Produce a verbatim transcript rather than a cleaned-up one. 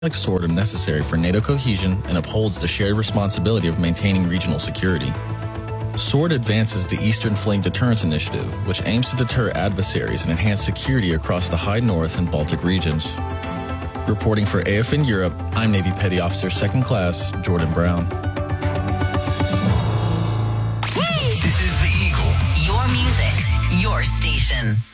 sword are necessary for NATO cohesion and upholds the shared responsibility of maintaining regional security. SWORD advances the Eastern Flank Deterrence Initiative, which aims to deter adversaries and enhance security across the High North and Baltic regions. Reporting for A F N Europe, I'm Navy Petty Officer Second Class Jordan Brown. This is the Eagle. Your music, your station.